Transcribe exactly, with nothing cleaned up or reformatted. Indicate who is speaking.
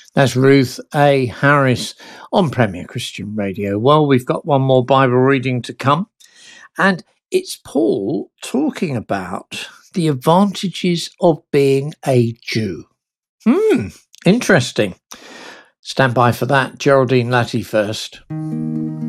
Speaker 1: That's Ruth A. Harris on Premier Christian Radio. Well, we've got one more Bible reading to come, and it's Paul talking about the advantages of being a Jew. Hmm, interesting. Stand by for that. Geraldine Latty first.